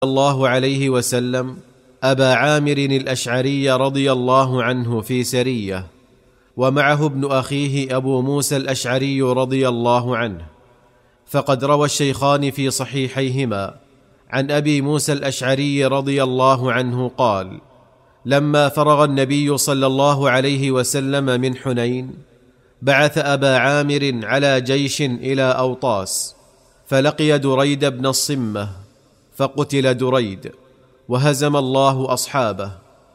الله عليه وسلم أبا عامر الأشعري رضي الله عنه في سرية، ومعه ابن أخيه أبو موسى الأشعري رضي الله عنه. فقد روى الشيخان في صحيحيهما عن أبي موسى الأشعري رضي الله عنه قال: لما فرغ النبي صلى الله عليه وسلم من حنين بعث أبا عامر على جيش إلى أوطاس، فلقي دريد بن الصمة، فقتل دريد وهزم الله أصحابه.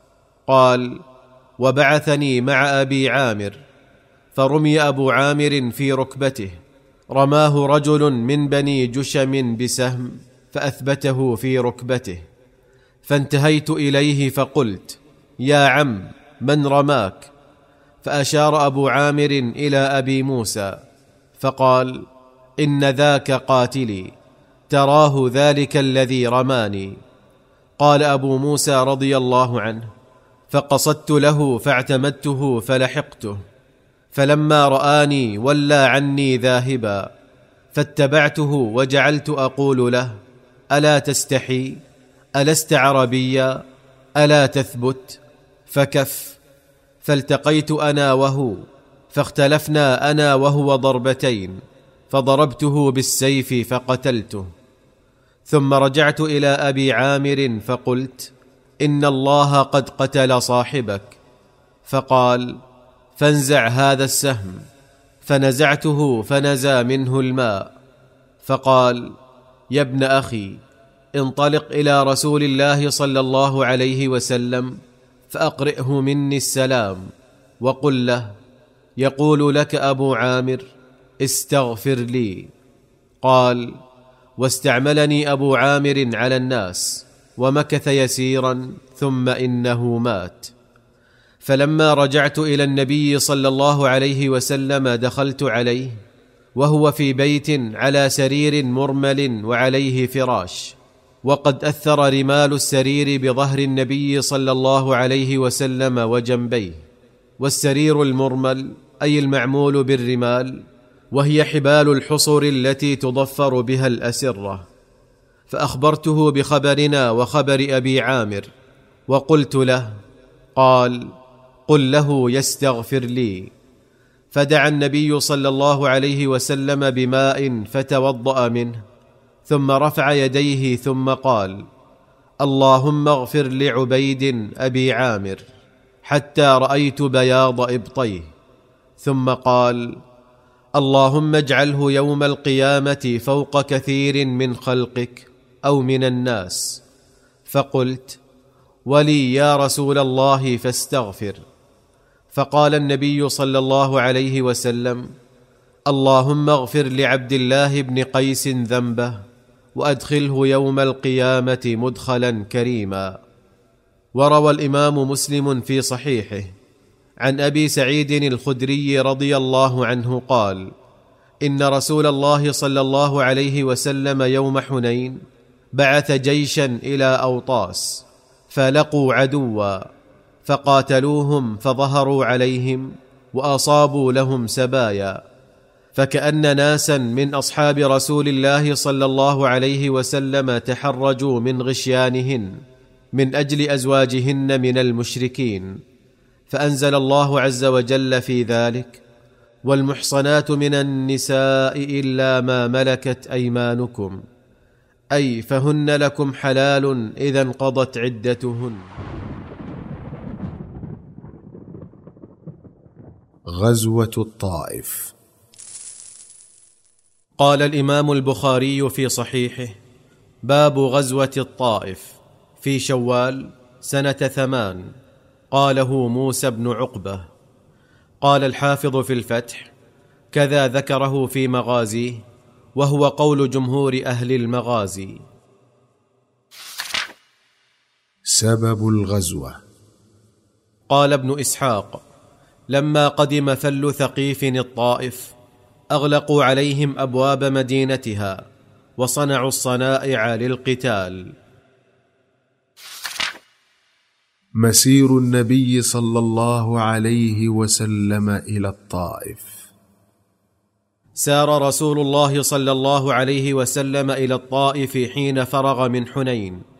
قال: وبعثني مع أبي عامر، فرمي أبو عامر في ركبته، رماه رجل من بني جشم بسهم فأثبته في ركبته، فانتهيت إليه فقلت: يا عم، من رماك؟ فأشار أبو عامر إلى أبي موسى فقال: إن ذاك قاتلي، تراه ذلك الذي رماني. قال أبو موسى رضي الله عنه: فقصدت له فاعتمدته فلحقته، فلما رآني ولى عني ذاهبا، فاتبعته وجعلت أقول له: ألا تستحي؟ ألست عربيا؟ ألا تثبت؟ فكف. فالتقيت أنا وهو، فاختلفنا أنا وهو ضربتين، فضربته بالسيف فقتلته. ثم رجعت إلى أبي عامر فقلت: إن الله قد قتل صاحبك. فقال: فانزع هذا السهم. فنزعته فنزى منه الماء. فقال: يا ابن أخي، انطلق إلى رسول الله صلى الله عليه وسلم فأقرئه مني السلام، وقل له: يقول لك أبو عامر: استغفر لي. قال: واستعملني أبو عامر على الناس، ومكث يسيرا ثم إنه مات. فلما رجعت إلى النبي صلى الله عليه وسلم دخلت عليه وهو في بيت على سرير مرمل وعليه فراش، وقد أثر رمال السرير بظهر النبي صلى الله عليه وسلم وجنبيه. والسرير المرمل أي المعمول بالرمال، وهي حبال الحصر التي تضفر بها الأسرة. فأخبرته بخبرنا وخبر أبي عامر وقلت له. قال: قل له يستغفر لي. فدعا النبي صلى الله عليه وسلم بماء فتوضأ منه، ثم رفع يديه ثم قال: اللهم اغفر لعبيد أبي عامر، حتى رأيت بياض إبطيه. ثم قال: اللهم اجعله يوم القيامة فوق كثير من خلقك أو من الناس. فقلت: ولي يا رسول الله فاستغفر. فقال النبي صلى الله عليه وسلم: اللهم اغفر لعبد الله بن قيس ذنبه، وأدخله يوم القيامة مدخلا كريما. وروى الإمام مسلم في صحيحه عن أبي سعيد الخدري رضي الله عنه قال: إن رسول الله صلى الله عليه وسلم يوم حنين بعث جيشا إلى أوطاس، فلقوا عدوا فقاتلوهم فظهروا عليهم وأصابوا لهم سبايا، فكأن ناسا من أصحاب رسول الله صلى الله عليه وسلم تحرجوا من غشيانهن من أجل أزواجهن من المشركين، فأنزل الله عز وجل في ذلك: والمحصنات من النساء إلا ما ملكت أيمانكم، أي فهن لكم حلال إذا انقضت عدتهن. غزوة الطائف. قال الإمام البخاري في صحيحه: باب غزوة الطائف في شوال سنة 8، قاله موسى بن عقبة. قال الحافظ في الفتح: كذا ذكره في مغازيه، وهو قول جمهور أهل المغازي. سبب الغزوة. قال ابن إسحاق: لما قدم فل ثقيف الطائف أغلقوا عليهم أبواب مدينتها، وصنعوا الصنائع للقتال. مسير النبي صلى الله عليه وسلم إلى الطائف. سار رسول الله صلى الله عليه وسلم إلى الطائف حين فرغ من حنين،